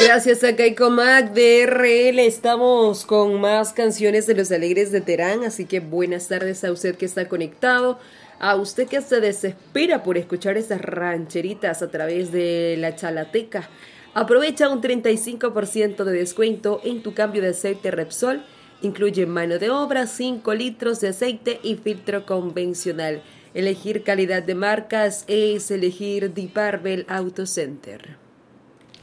Gracias a Caicomac de RL, estamos con más canciones de Los Alegres de Terán, así que buenas tardes a usted que está conectado, a usted que se desespera por escuchar estas rancheritas a través de la Chalateca. Aprovecha un 35% de descuento en tu cambio de aceite Repsol, incluye mano de obra, 5 litros de aceite y filtro convencional. Elegir calidad de marcas es elegir Deparvel Auto Center.